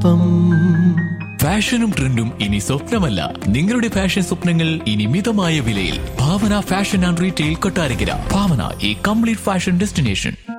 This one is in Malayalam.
ഒപ്പം. ഫാഷനും ട്രെൻഡും ഇനി സ്വപ്നമല്ല, നിങ്ങളുടെ ഫാഷൻ സ്വപ്നങ്ങൾ ഇനി മിതമായ വിലയിൽ. ഭാവന ഫാഷൻ ആൻഡ് റീറ്റെയിൽ കൊട്ടാരക്കര. ഭാവന, ഈ കംപ്ലീറ്റ് ഫാഷൻ ഡെസ്റ്റിനേഷൻ.